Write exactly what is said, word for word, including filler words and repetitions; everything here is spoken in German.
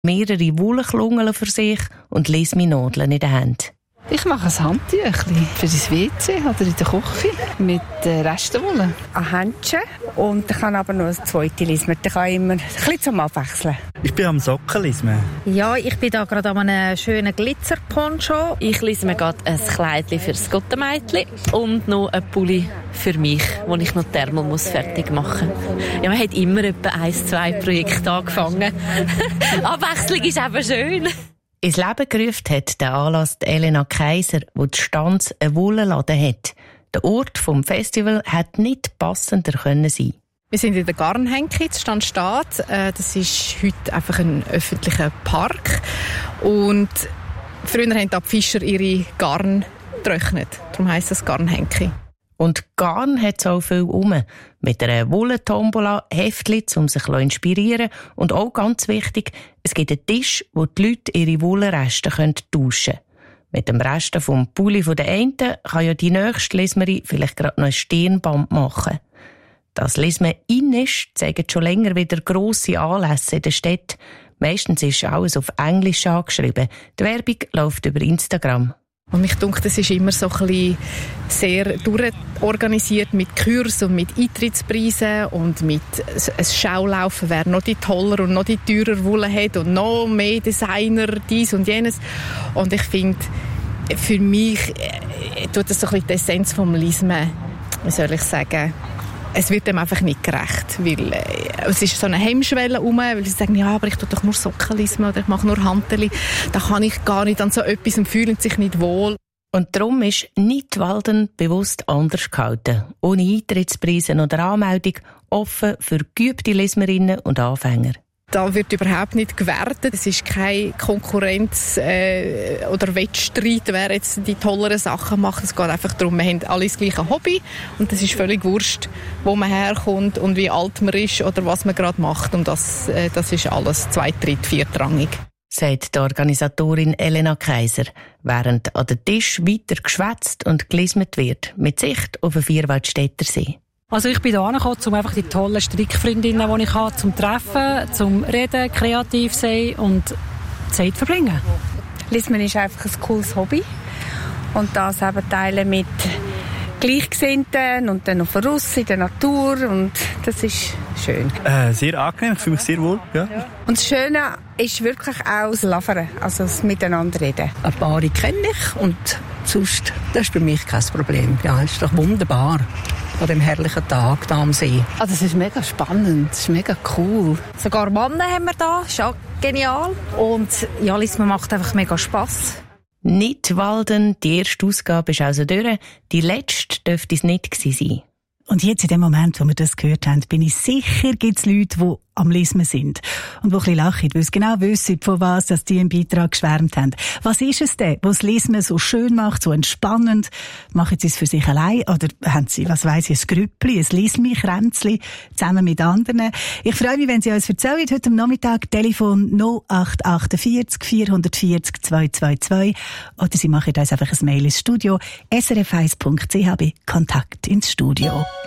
mehrere Wollklungen für sich und Lismi-Nadeln in der Hand. Ich mache ein Handtüchli für das W C oder in der Küche mit äh, Restenwolle. Ein Händchen und ich kann aber noch ein zweites lismen. Ich kann immer ein bisschen zum Abwechseln. Ich bin am Socken lismen. Ja, ich bin da gerade an einem schönen Glitzerponcho. Ich lisme gerade ein Kleidchen für das Gottemädchen und noch ein Pulli für mich, wo ich noch Thermal muss fertig machen muss. Ja, man hat immer etwa ein, zwei Projekte angefangen. Abwechslung ist eben schön. Ins Leben gerufen hat der Anlass die Elena Kaiser, wo die Stanz einen Wollenladen hat. Der Ort vom Festival hätte nicht passender können sein. Wir sind in der Garnhenke, das Stand steht. Das ist heute einfach ein öffentlicher Park. Und früher haben die Fischer ihre Garn getrocknet. Darum heisst das Garnhenke. Und Garn hat es auch viel um. Mit einer Wollentombola, Heftchen, um sich zu inspirieren. Und auch ganz wichtig, es gibt einen Tisch, wo die Leute ihre Wollenreste tauschen können. Mit dem Rest vom Pulli der einen kann ja die nächste Lismerin vielleicht gerade noch ein Stirnband machen. Das Lismen in ist, zeigen schon länger wieder grosse Anlässe in der Stadt. Meistens ist alles auf Englisch angeschrieben. Die Werbung läuft über Instagram. Und mich dunkt, es ist immer so ein bisschen sehr durchorganisiert mit Kursen und mit Eintrittspreisen und mit ein Schaulaufen, wer noch die toller und noch die teurer Wolle hat und noch mehr Designer, dies und jenes. Und ich finde, für mich äh, tut das so ein bisschen die Essenz vom Lismen, wie soll ich sagen, es wird dem einfach nicht gerecht, weil äh, es ist so eine Hemmschwelle herum, weil sie sagen, ja, aber ich tue doch nur Socken lismen oder ich mache nur Handeli. Da kann ich gar nicht an so etwas und fühlen sich nicht wohl. Und darum ist Nidwalden bewusst anders gehalten. Ohne Eintrittspreise oder Anmeldung, offen für geübte Lismerinnen und Anfänger. Da wird überhaupt nicht gewertet. Es ist keine Konkurrenz äh, oder Wettstreit, wer jetzt die tolleren Sachen macht. Es geht einfach darum, wir haben alle das gleiche Hobby und es ist völlig wurscht, wo man herkommt und wie alt man ist oder was man gerade macht. Und das, äh, das ist alles zweit-, dritt-, viertrangig. Sagt die Organisatorin Elena Kaiser, während an den Tisch weiter geschwätzt und gelismet wird, mit Sicht auf den Vierwaldstätter See. Also ich bin hier angekommen, um einfach die tollen Strickfreundinnen, die ich habe, zum Treffen, zum Reden, kreativ sein und Zeit verbringen. Lismen ist einfach ein cooles Hobby und das eben teilen mit Gleichgesinnten und dann noch raus in der Natur und das ist schön. Äh, sehr angenehm, ich fühle mich sehr wohl. Ja. Ja. Und das Schöne ist wirklich auch das Lavern, also das Miteinanderreden. Ein paar kenne ich und sonst, das ist für mich kein Problem. Ja, es ist doch wunderbar an dem herrlichen Tag da am See. Also es ist mega spannend, es ist mega cool. Sogar Männer haben wir da, ist auch genial. Und ja, Lismen macht einfach mega Spass. Nidwalden, die erste Ausgabe ist also durch. Die letzte dürfte es nicht gewesen sein. Und jetzt in dem Moment, wo wir das gehört haben, bin ich sicher, gibt es Leute, die am Lismen sind. Und die ein bisschen lachen, weil sie genau wissen, von was dass die im Beitrag geschwärmt haben. Was ist es denn, was das Lismen so schön macht, so entspannend? Machen sie es für sich allein oder haben sie, was weiss ich, ein Grüppli, ein Lismi-Kränzli zusammen mit anderen? Ich freue mich, wenn Sie uns erzählen, heute am Nachmittag, Telefon null acht acht vier vier vier vier zwei zwei zwei oder Sie machen uns einfach ein Mail ins Studio, s r f eins punkt c h bei Kontakt ins Studio.